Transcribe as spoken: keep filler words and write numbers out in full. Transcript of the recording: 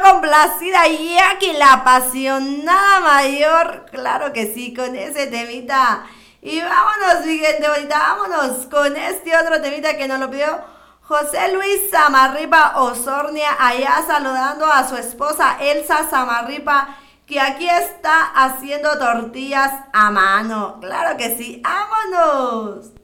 complacida y aquí la apasionada mayor, claro que sí, con ese temita. Y vámonos, mi gente bonita, vámonos con este otro temita que nos lo pidió José Luis Samarripa Osornia, allá saludando a su esposa Elsa Samarripa, que aquí está haciendo tortillas a mano. Claro que sí, vámonos.